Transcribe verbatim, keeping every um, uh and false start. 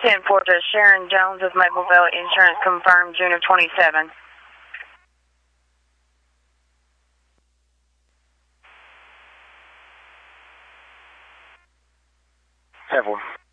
ten Fortress, Sharon Jones with Mapleville Insurance confirmed June of twenty-seven. Several.